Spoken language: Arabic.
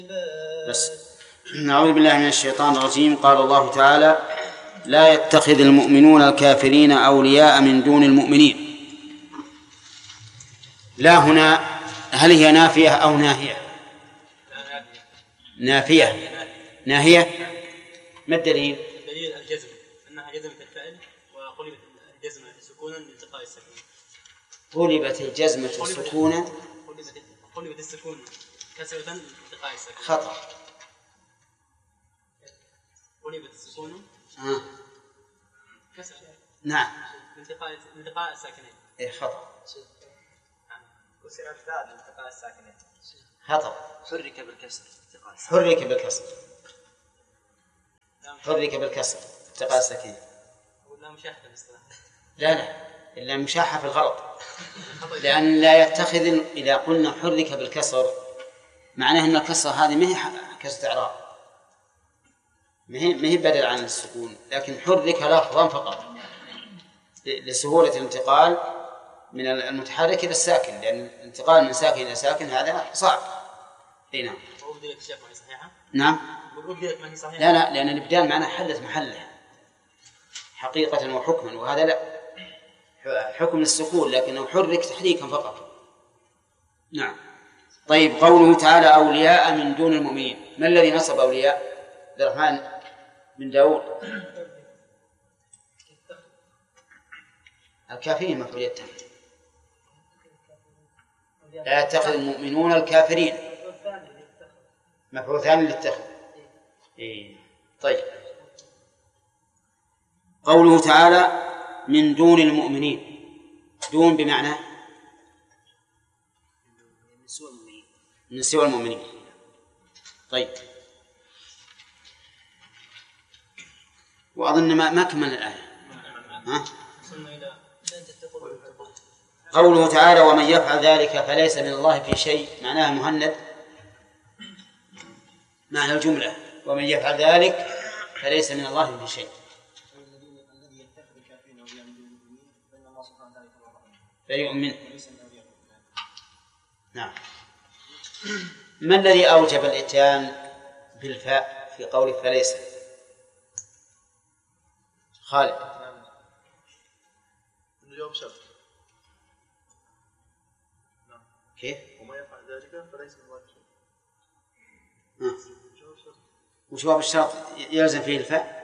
بس نعوذ بالله من الشيطان الرجيم. قال الله تعالى: لا يتخذ المؤمنون الكافرين أولياء من دون المؤمنين. لا هنا هل هي نافية أو ناهية؟ نافية. ناهية. ما الدليل؟ الدليل الجزم، أنها جزمت الفعل وقلبت الجزمة سكونا لالتقاء السكون. قلبت الجزمة سكونا، قلبت السكون كسرة لالتقاء السكون. خطأ. قلبت السكون كسرة. نعم. لالتقاء الساكنين. إيه خطأ. كسر الفاء لالتقاء الساكنين. خطأ. حرك بالكسر. حرك بالكسر. حرك بالكسر التقاء الساكنين. ولا مشاحة بالاصطلاح؟ لا إلا مشاحة في الغلط، لأن لا يتخذ. إذا قلنا حرك بالكسر معناه أن الكسر هذه ما هي كسر إعراب، ما هي بدل عن السكون، لكن حرك لفظا فقط لسهولة الانتقال من المتحرك إلى الساكن، لأن الانتقال من ساكن إلى ساكن هذا صعب. أي نعم. نعم. لا لأن الإبدال معناه حلت محله حقيقة وحكما، وهذا لا، حكم السكون لكنه حرك تحريكا فقط. نعم. طيب، قوله تعالى: أولياء من دون المؤمنين. ما الذي نصب أولياء؟ عبد الرحمن بن داود. الكافرين مفعول يتخذ. لا يتخذ المؤمنون الكافرين مفعول ثاني للتخذ. طيب، قوله تعالى: من دون المؤمنين. دون بمعنى من سوى المؤمنين. طيب، وأظن ما كمل الآية. قوله تعالى: ومن يفعل ذلك فليس من الله في شيء. معناها مهند. معنى الجملة: ومن يفعل ذلك فليس من الله في شيء. فيؤمن. نعم. ما الذي أوجب الإتيان بالفاء في قوله فليس؟ خالد. الجواب شرط. كيف؟ وما يفعل ذلك فليس من الله شيء. وجواب الشرط يلزم فيه الفاء.